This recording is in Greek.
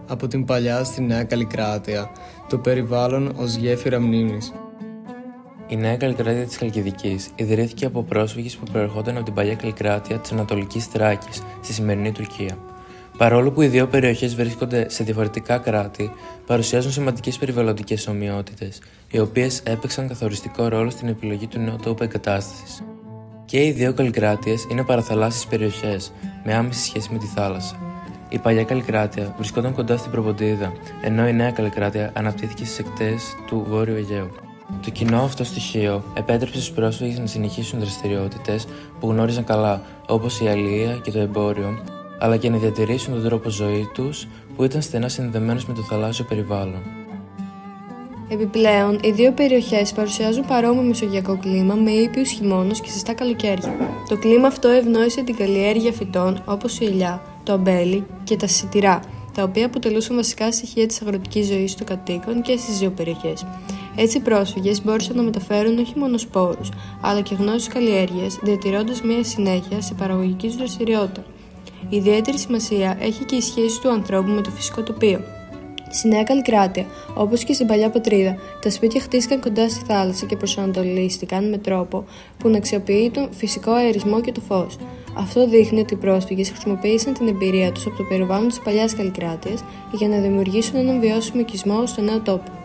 από την παλιά στη Νέα Καλλικράτεια, το περιβάλλον ως γέφυρα μνήμης. Η Νέα Καλλικράτεια της Χαλκιδικής ιδρύθηκε από πρόσφυγες που προερχόταν από την παλιά Καλλικράτεια της Ανατολικής Θράκης, στη σημερινή Τουρκία. Παρόλο που οι δύο περιοχές βρίσκονται σε διαφορετικά κράτη, παρουσιάζουν σημαντικές περιβαλλοντικές ομοιότητες, οι οποίες έπαιξαν καθοριστικό ρόλο στην επιλογή του νέου τόπου εγκατάστασης. Και οι δύο Καλλικράτειες είναι παραθαλάσσιες περιοχές, με άμεση σχέση με τη θάλασσα. Η παλιά Καλλικράτεια βρισκόταν κοντά στην Προποντίδα, ενώ η Νέα Καλλικράτεια αναπτύχθηκε στις ακτές του Βόρειου Αιγαίου. Το κοινό αυτό στοιχείο επέτρεψε στους πρόσφυγες να συνεχίσουν δραστηριότητες που γνώριζαν καλά, όπως η αλληλεία και το εμπόριο, αλλά και να διατηρήσουν τον τρόπο ζωής τους που ήταν στενά συνδεδεμένος με το θαλάσσιο περιβάλλον. Επιπλέον, οι δύο περιοχές παρουσιάζουν παρόμοιο μεσογειακό κλίμα με ήπιους χειμώνες και ζεστά καλοκαίρια. Το κλίμα αυτό ευνόησε την καλλιέργεια φυτών όπως η ελιά, το αμπέλι και τα σιτηρά, τα οποία αποτελούσαν βασικά στοιχεία της αγροτικής ζωής των κατοίκων και στις δύο περιοχές. Έτσι, οι πρόσφυγες μπόρεσαν να μεταφέρουν όχι μόνο σπόρους, αλλά και γνώσεις καλλιέργειας, διατηρώντας μια συνέχεια σε παραγωγική τους δραστηριότητα. Ιδιαίτερη σημασία έχει και η σχέση του ανθρώπου με το φυσικό τοπίο. Στη Νέα Καλλικράτεια, όπως και στην παλιά πατρίδα, τα σπίτια χτίστηκαν κοντά στη θάλασσα και προσανατολίστηκαν με τρόπο που να αξιοποιεί τον φυσικό αερισμό και το φως. Αυτό δείχνει ότι οι πρόσφυγες χρησιμοποίησαν την εμπειρία τους από το περιβάλλον της παλιάς Καλλικράτειας για να δημιουργήσουν έναν βιώσιμο οικισμό στο νέο τόπο.